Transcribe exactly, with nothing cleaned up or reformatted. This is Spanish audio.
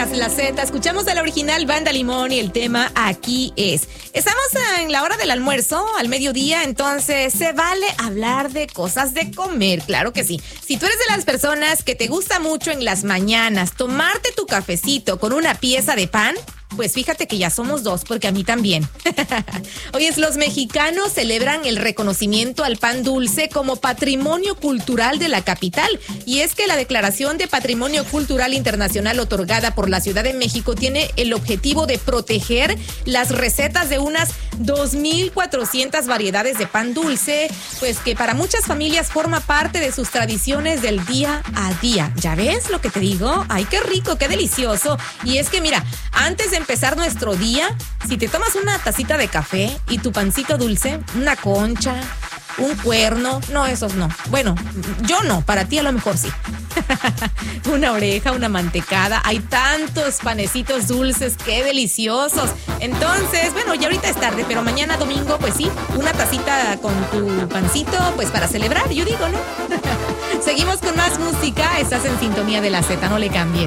escuchas La Z, escuchamos a la original Banda Limón y el tema Aquí Es. Estamos en la hora del almuerzo, al mediodía, entonces se vale hablar de cosas de comer, claro que sí. Si tú eres de las personas que te gusta mucho en las mañanas tomarte tu cafecito con una pieza de pan, pues fíjate que ya somos dos, porque a mí también. Oye, los mexicanos celebran el reconocimiento al pan dulce como patrimonio cultural de la capital. Y es que la Declaración de Patrimonio Cultural Internacional otorgada por la Ciudad de México tiene el objetivo de proteger las recetas de unas dos mil cuatrocientas variedades de pan dulce, pues que para muchas familias forma parte de sus tradiciones del día a día. ¿Ya ves lo que te digo? ¡Ay, qué rico, qué delicioso! Y es que mira, antes de empezar nuestro día, si te tomas una tacita de café y tu pancito dulce, una concha, un cuerno, no, esos no. Bueno, yo no, para ti a lo mejor sí. Una oreja, una mantecada, hay tantos panecitos dulces, qué deliciosos. Entonces, bueno, ya ahorita es tarde, pero mañana domingo, pues sí, una tacita con tu pancito, pues para celebrar, yo digo, ¿no? Seguimos con más música, estás en sintonía de La Z, no le cambies.